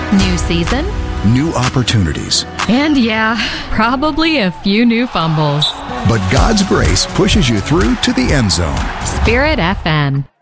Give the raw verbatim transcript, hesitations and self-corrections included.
New season, new opportunities. and yeah, probably a few new fumbles. But God's grace pushes you through to the end zone. Spirit F M.